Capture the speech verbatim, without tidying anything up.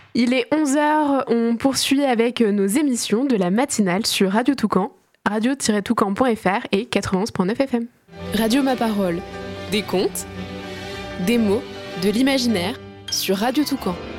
Il est onze heures, on poursuit avec nos émissions de la matinale sur Radio Toucan, radio tiret toucan point f r et quatre-vingt-onze virgule neuf F M. Radio Ma Parole, des contes, des mots, de l'imaginaire sur Radio Toucan.